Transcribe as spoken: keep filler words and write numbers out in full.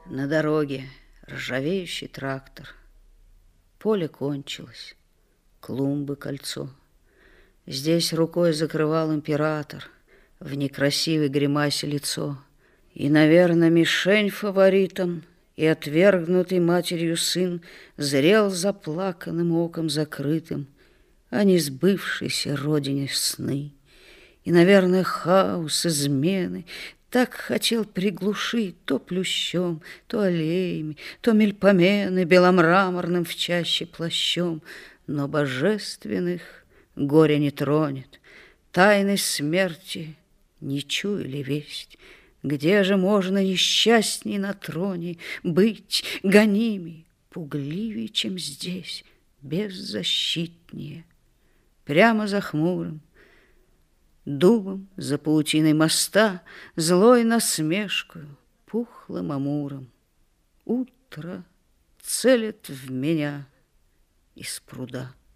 На дороге ржавеющий трактор. Поле кончилось, клумбы кольцо. Здесь рукой закрывал император в некрасивой гримасе лицо. И, наверное, мишень фаворитом, и отвергнутый матерью сын зрел заплаканным оком закрытым о несбывшейся родине сны. И, наверное, хаос измены так хотел приглушить то плющом, то аллеями, то мельпомены беломраморным в чаще плащом, но божественных горе не тронет, тайны смерти не чуяли весть. Где же можно несчастней на троне быть, гонимей, пугливее, чем здесь, беззащитнее? Прямо за хмурым дубом, за паутиной моста, злой насмешкою, пухлым амуром, утро целит в меня из пруда.